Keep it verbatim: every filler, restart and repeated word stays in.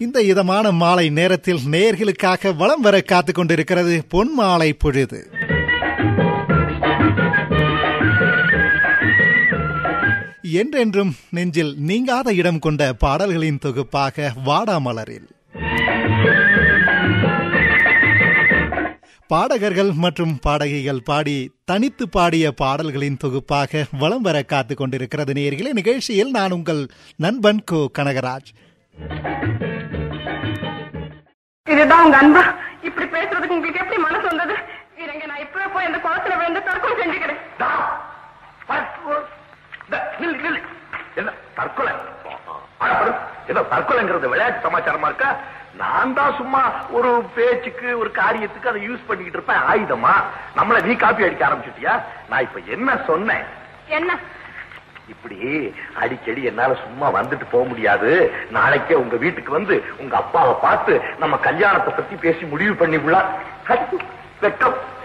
இந்த இதமான மாலை நேரத்தில் நேயர்களுக்காக வலம் வர காத்துக் கொண்டிருக்கிறது பொன் மாலை பொழுது. என்றென்றும் நெஞ்சில் நீங்காத இடம் கொண்ட பாடல்களின் தொகுப்பாக வாடாமலரில் பாடகர்கள் மற்றும் பாடகிகள் பாடி தனித்து பாடிய பாடல்களின் தொகுப்பாக வலம் வர காத்துக் கொண்டிருக்கிறது நேயர்களே. நிகழ்ச்சியில் நான் உங்கள் நண்பன் கோ கனகராஜ். இதுதான் உங்க அன்பா? இப்படி பேசுறதுக்கு உங்களுக்கு எப்படி மனசு வந்தது? இருங்க, நான் இப்பவே போய் அந்த குளத்துல விழுந்து தற்கொலை செஞ்சுக்கிறேன். என்ன தற்கொலை? ஏதோ தற்கொலைங்கிறது விளையாட்டு சமாச்சாரமா இருக்கா? நான் தான் சும்மா ஒரு பேச்சுக்கு ஒரு காரியத்துக்கு அதை யூஸ் பண்ணிக்கிட்டு இருப்பேன் ஆயுதமா. நம்மள நீ காப்பி அடிக்க ஆரம்பிச்சுட்டியா? நான் இப்ப என்ன சொன்னேன்? என்ன? இப்படி அடிக்கடி என்னால சும்மா வந்துட்டு போக முடியாது. நாளைக்கே உங்க வீட்டுக்கு வந்து உங்க அப்பாவை பார்த்து நம்ம கல்யாணத்தை பத்தி பேசி முடிவு பண்ணி விடலாம். வெட்கம்